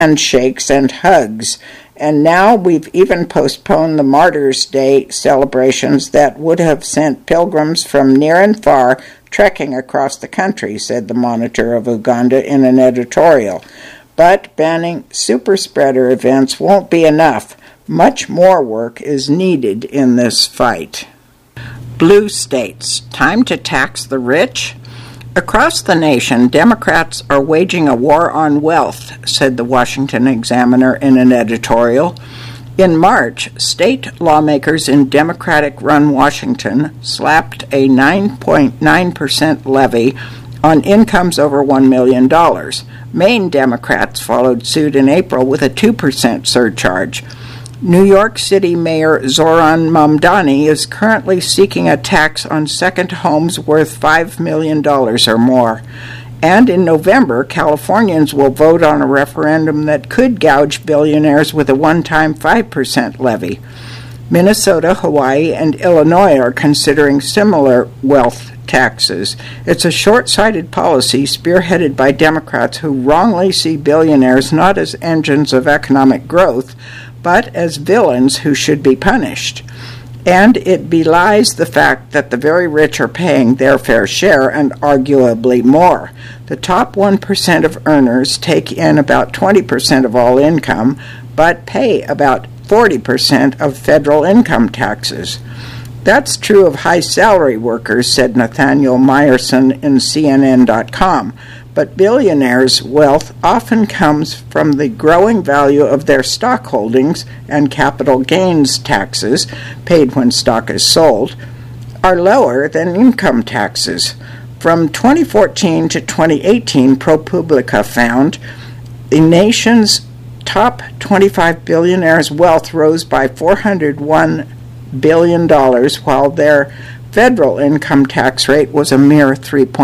handshakes and hugs. And now we've even postponed the Martyrs' Day celebrations that would have sent pilgrims from near and far trekking across the country, said the Monitor of Uganda in an editorial. But banning super-spreader events won't be enough. Much more work is needed in this fight. Blue states, time to tax the rich? Across the nation, Democrats are waging a war on wealth, said the Washington Examiner in an editorial. In March, state lawmakers in Democratic-run Washington slapped a 9.9% levy on incomes over $1 million. Maine Democrats followed suit in April with a 2% surcharge. New York City Mayor Zoran Mamdani is currently seeking a tax on second homes worth $5 million or more. And in November, Californians will vote on a referendum that could gouge billionaires with a one-time 5% levy. Minnesota, Hawaii, and Illinois are considering similar wealth taxes. It's a short-sighted policy spearheaded by Democrats who wrongly see billionaires not as engines of economic growth, but as villains who should be punished. And it belies the fact that the very rich are paying their fair share and arguably more. The top 1% of earners take in about 20% of all income, but pay about 40% of federal income taxes. That's true of high-salary workers, said Nathaniel Meyerson in CNN.com. But billionaires' wealth often comes from the growing value of their stock holdings, and capital gains taxes, paid when stock is sold, are lower than income taxes. From 2014 to 2018, ProPublica found the nation's top 25 billionaires' wealth rose by $401 billion, while their federal income tax rate was a mere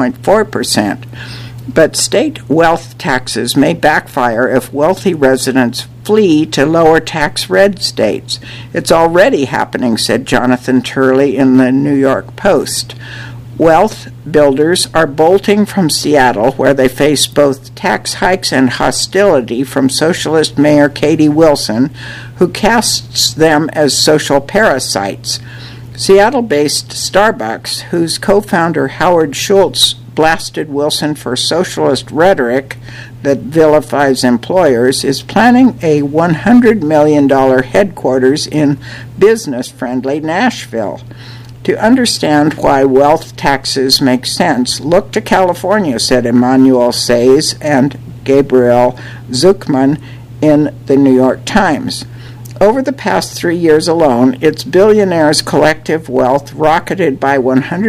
3.4%. But state wealth taxes may backfire if wealthy residents flee to lower tax red states. It's already happening, said Jonathan Turley in the New York Post. Wealth builders are bolting from Seattle, where they face both tax hikes and hostility from socialist Mayor Katie Wilson, who casts them as social parasites. Seattle-based Starbucks, whose co-founder Howard Schultz blasted Wilson for socialist rhetoric that vilifies employers, is planning a $100 million headquarters in business-friendly Nashville. To understand why wealth taxes make sense, look to California, said Emmanuel Says and Gabriel Zuckman in the New York Times. Over the past 3 years alone, its billionaires' collective wealth rocketed by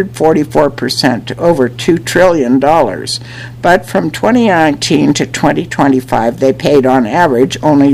144% to over $2 trillion. But from 2019 to 2025, they paid on average only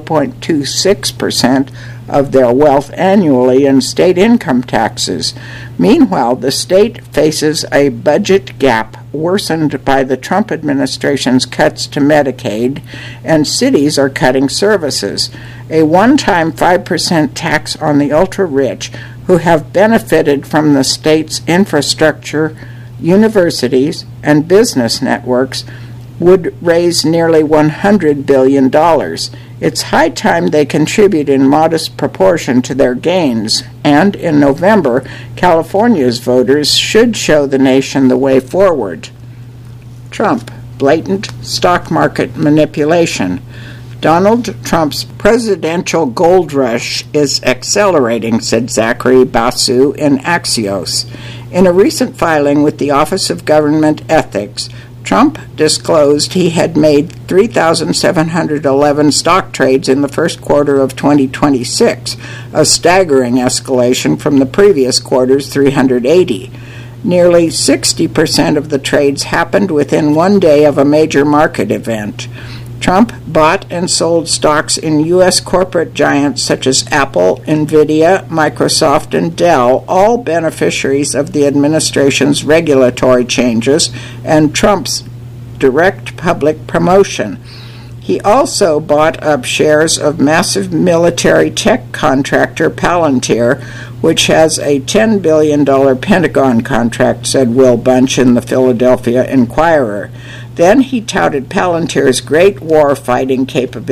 0.26% of their wealth annually in state income taxes. Meanwhile, the state faces a budget gap worsened by the Trump administration's cuts to Medicaid, and cities are cutting services. A one-time 5% tax on the ultra-rich who have benefited from the state's infrastructure, universities, and business networks would raise nearly $100 billion. It's high time they contribute in modest proportion to their gains, and in November, California's voters should show the nation the way forward. Trump, blatant stock market manipulation. Donald Trump's presidential gold rush is accelerating, said Zachary Basu in Axios. In a recent filing with the Office of Government Ethics, Trump disclosed he had made 3,711 stock trades in the first quarter of 2026, a staggering escalation from the previous quarter's 380. Nearly 60% of the trades happened within 1 day of a major market event. Trump bought and sold stocks in U.S. corporate giants such as Apple, Nvidia, Microsoft, and Dell, all beneficiaries of the administration's regulatory changes and Trump's direct public promotion. He also bought up shares of massive military tech contractor Palantir, which has a $10 billion Pentagon contract, said Will Bunch in the Philadelphia Inquirer. Then he touted Palantir's great war-fighting capabilities